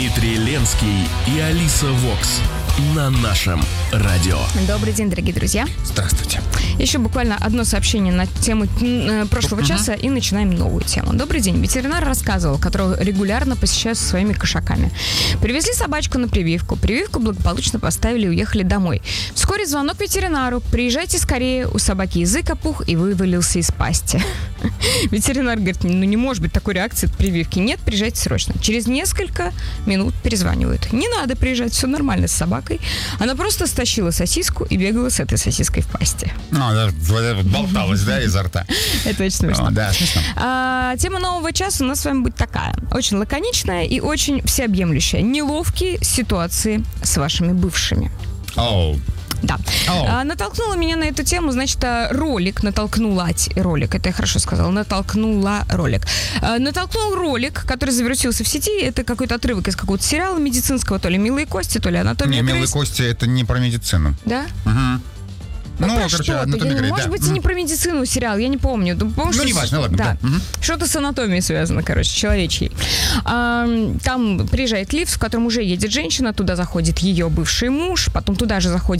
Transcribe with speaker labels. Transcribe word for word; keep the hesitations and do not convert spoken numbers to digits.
Speaker 1: Дмитрий Ленский и Алиса Вокс на нашем радио.
Speaker 2: Добрый день, дорогие друзья.
Speaker 3: Здравствуйте.
Speaker 2: Еще буквально одно сообщение на тему э, прошлого uh-huh. часа и начинаем новую тему. Добрый день. Ветеринар рассказывал, которого регулярно посещаю со своими кошаками. Привезли собачку на прививку. Прививку благополучно поставили и уехали домой. Вскоре звонок ветеринару. Приезжайте скорее, у собаки язык опух и вывалился из пасти. Ветеринар говорит, ну не может быть такой реакции от прививки. Нет, приезжайте срочно. Через несколько минут перезванивают. Не надо приезжать, все нормально с собакой. Она просто стащила сосиску и бегала с этой сосиской в пасти.
Speaker 3: Ну, она болталась, да, изо рта.
Speaker 2: Это очень смешно.
Speaker 3: О, да, смешно.
Speaker 2: А, тема нового часа у нас с вами будет такая. Очень лаконичная и очень всеобъемлющая. Неловкие ситуации с вашими бывшими.
Speaker 3: Оу.
Speaker 2: Да.
Speaker 3: Oh.
Speaker 2: А, натолкнула меня на эту тему, значит, ролик, натолкнула ролик, это я хорошо сказала, натолкнула ролик. А, натолкнул ролик, который завирусился в сети, это какой-то отрывок из какого-то сериала медицинского, то ли «Милые кости», то ли «Анатомия
Speaker 3: Не,
Speaker 2: крыс».
Speaker 3: «Милые кости» — это не про медицину.
Speaker 2: Да?
Speaker 3: Угу.
Speaker 2: Ну,
Speaker 3: ну
Speaker 2: про
Speaker 3: короче,
Speaker 2: что-то.
Speaker 3: «Анатомия
Speaker 2: Я,
Speaker 3: крыс»,
Speaker 2: может
Speaker 3: да.
Speaker 2: быть, и не про медицину сериал, я не помню. помню
Speaker 3: Ну,
Speaker 2: что
Speaker 3: не важно, ладно.
Speaker 2: Да.
Speaker 3: да. Угу.
Speaker 2: Что-то с анатомией связано, короче, человечьей. А, там приезжает лифт, в котором уже едет женщина, туда заходит ее бывший муж, потом туда же заходит